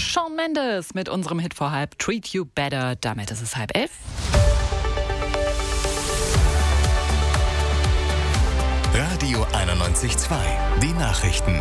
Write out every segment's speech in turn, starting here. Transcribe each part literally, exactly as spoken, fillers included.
Shawn Mendes mit unserem Hit vor halb Treat You Better. Damit ist es halb elf. Radio einundneunzig Komma zwei. Die Nachrichten.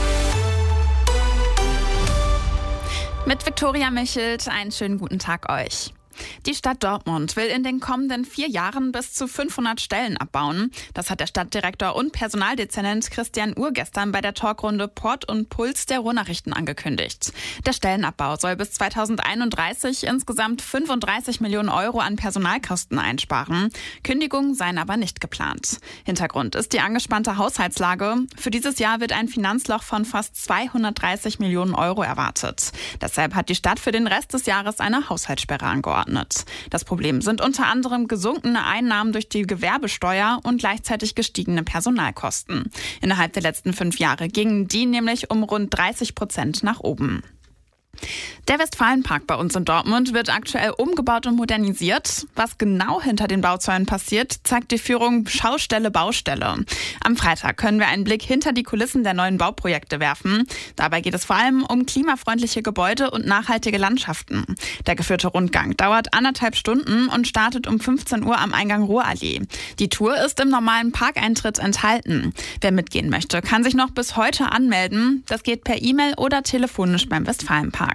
Mit Viktoria Michelt, einen schönen guten Tag euch. Die Stadt Dortmund will in den kommenden vier Jahren bis zu fünfhundert Stellen abbauen. Das hat der Stadtdirektor und Personaldezernent Christian Uhr gestern bei der Talkrunde Port und Puls der Ruhrnachrichten angekündigt. Der Stellenabbau soll bis zweitausendeinunddreißig insgesamt fünfunddreißig Millionen Euro an Personalkosten einsparen. Kündigungen seien aber nicht geplant. Hintergrund ist die angespannte Haushaltslage. Für dieses Jahr wird ein Finanzloch von fast zweihundertdreißig Millionen Euro erwartet. Deshalb hat die Stadt für den Rest des Jahres eine Haushaltssperre angeordnet. Das Problem sind unter anderem gesunkene Einnahmen durch die Gewerbesteuer und gleichzeitig gestiegene Personalkosten. Innerhalb der letzten fünf Jahre gingen die nämlich um rund dreißig Prozent nach oben. Der Westfalenpark bei uns in Dortmund wird aktuell umgebaut und modernisiert. Was genau hinter den Bauzäunen passiert, zeigt die Führung Schaustelle Baustelle. Am Freitag können wir einen Blick hinter die Kulissen der neuen Bauprojekte werfen. Dabei geht es vor allem um klimafreundliche Gebäude und nachhaltige Landschaften. Der geführte Rundgang dauert anderthalb Stunden und startet um fünfzehn Uhr am Eingang Ruhrallee. Die Tour ist im normalen Parkeintritt enthalten. Wer mitgehen möchte, kann sich noch bis heute anmelden. Das geht per E-Mail oder telefonisch beim Westfalenpark.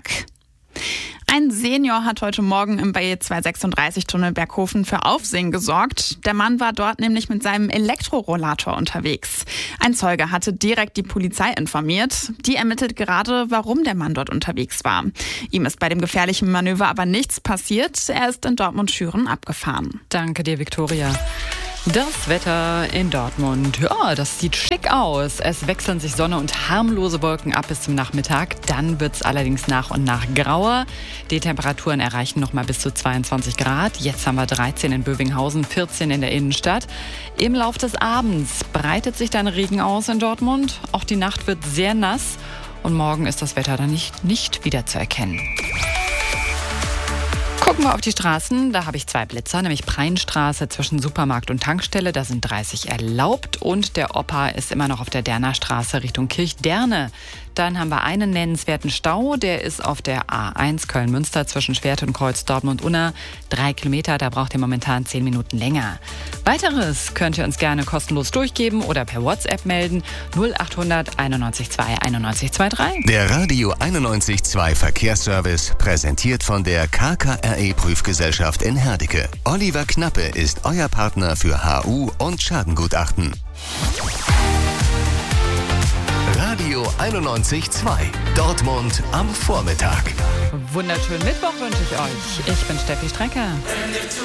Ein Senior hat heute Morgen im B zweihundertsechsunddreißig-Tunnel Berghofen für Aufsehen gesorgt. Der Mann war dort nämlich mit seinem Elektrorollator unterwegs. Ein Zeuge hatte direkt die Polizei informiert. Die ermittelt gerade, warum der Mann dort unterwegs war. Ihm ist bei dem gefährlichen Manöver aber nichts passiert. Er ist in Dortmund-Schüren abgefahren. Danke dir, Viktoria. Das Wetter in Dortmund, ja, das sieht schick aus. Es wechseln sich Sonne und harmlose Wolken ab bis zum Nachmittag. Dann wird es allerdings nach und nach grauer. Die Temperaturen erreichen noch mal bis zu zweiundzwanzig Grad. Jetzt haben wir dreizehn in Bövinghausen, vierzehn in der Innenstadt. Im Lauf des Abends breitet sich dann Regen aus in Dortmund. Auch die Nacht wird sehr nass. Und morgen ist das Wetter dann nicht, nicht wiederzuerkennen. Gucken wir auf die Straßen, da habe ich zwei Blitzer, nämlich Preinstraße zwischen Supermarkt und Tankstelle, da sind dreißig erlaubt und der Opa ist immer noch auf der Derner Straße Richtung Kirchderne. Dann haben wir einen nennenswerten Stau, der ist auf der A eins Köln-Münster zwischen Schwert und Kreuz Dortmund-Unna. Drei Kilometer, da braucht ihr momentan zehn Minuten länger. Weiteres könnt ihr uns gerne kostenlos durchgeben oder per WhatsApp melden. null achthundert einundneunzig zwei einundneunzig zweiunddreißig. Der Radio einundneunzig Komma zwei Verkehrsservice, präsentiert von der K K R E-Prüfgesellschaft in Herdecke. Oliver Knappe ist euer Partner für H U und Schadengutachten. Radio einundneunzig Komma zwei. Dortmund am Vormittag. Wunderschönen Mittwoch wünsche ich euch. Ich bin Steffi Strecker.